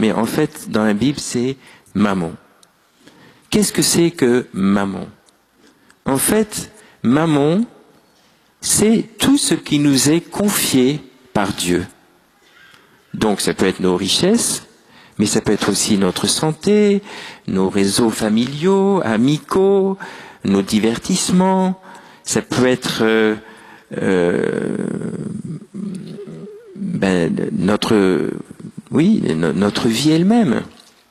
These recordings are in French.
mais en fait, dans la Bible, c'est mammon. Qu'est-ce que c'est que mammon? En fait, mammon, c'est tout ce qui nous est confié par Dieu. Donc ça peut être nos richesses, mais ça peut être aussi notre santé, nos réseaux familiaux, amicaux, nos divertissements, ça peut être notre vie elle-même.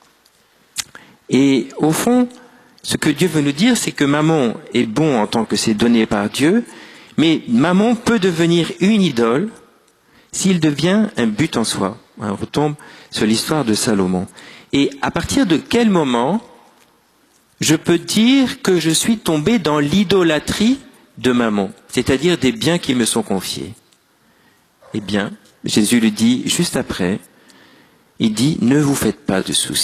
Et au fond, ce que Dieu veut nous dire, c'est que mammon est bon en tant que c'est donné par Dieu, mais mammon peut devenir une idole s'il devient un but en soi. On retombe sur l'histoire de Salomon. Et à partir de quel moment je peux dire que je suis tombé dans l'idolâtrie de mammon, c'est-à-dire des biens qui me sont confiés? Eh bien, Jésus le dit juste après, il dit « Ne vous faites pas de soucis ».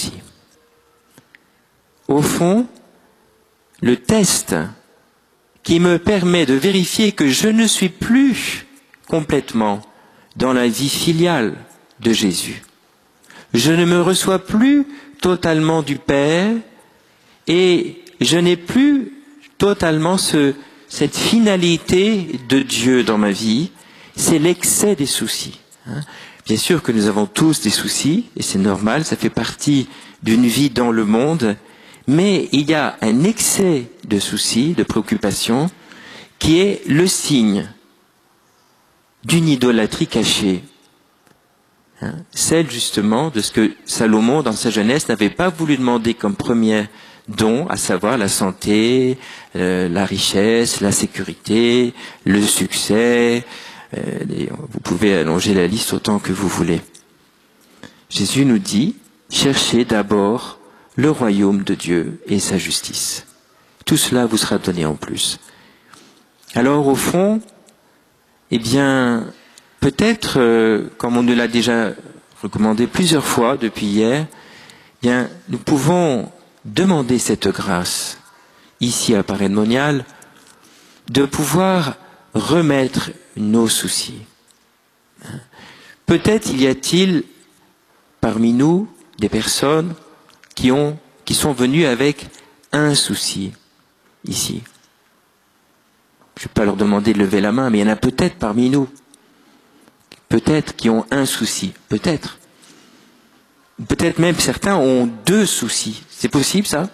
Au fond, le test qui me permet de vérifier que je ne suis plus complètement dans la vie filiale de Jésus. Je ne me reçois plus totalement du Père et je n'ai plus totalement cette finalité de Dieu dans ma vie. C'est l'excès des soucis. Bien sûr que nous avons tous des soucis et c'est normal, ça fait partie d'une vie dans le monde. Mais il y a un excès de soucis, de préoccupations, qui est le signe d'une idolâtrie cachée. Celle justement de ce que Salomon, dans sa jeunesse, n'avait pas voulu demander comme premier don, à savoir la santé, la richesse, la sécurité, le succès. Vous pouvez allonger la liste autant que vous voulez. Jésus nous dit, cherchez d'abord le royaume de Dieu et sa justice. Tout cela vous sera donné en plus. Alors au fond, eh bien, peut-être, comme on nous l'a déjà recommandé plusieurs fois depuis hier, eh bien, nous pouvons demander cette grâce, ici à Paray-le-Monial, de pouvoir remettre nos soucis. Peut-être y a-t-il parmi nous des personnes qui sont venus avec un souci, ici. Je ne vais pas leur demander de lever la main, mais il y en a peut-être parmi nous, peut-être qui ont un souci, peut-être. Peut-être même certains ont 2 soucis. C'est possible, ça?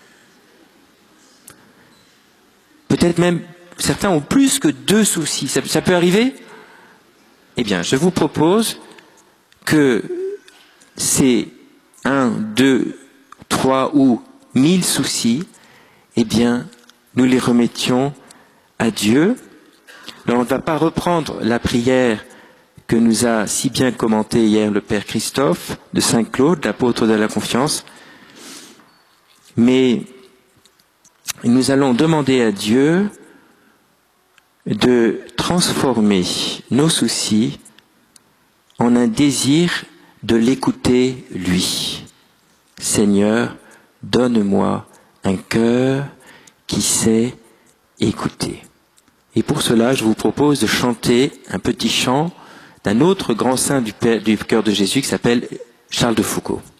Peut-être même certains ont plus que 2 soucis. Ça peut arriver? Eh bien, je vous propose que ces 1, 2, 3 ou 1000 soucis, eh bien, nous les remettions à Dieu. Alors, on ne va pas reprendre la prière que nous a si bien commenté hier le Père Christophe de Saint-Claude, l'apôtre de la confiance, mais nous allons demander à Dieu de transformer nos soucis en un désir de l'écouter lui. Seigneur, donne-moi un cœur qui sait écouter. Et pour cela, je vous propose de chanter un petit chant d'un autre grand saint du cœur de Jésus qui s'appelle Charles de Foucauld.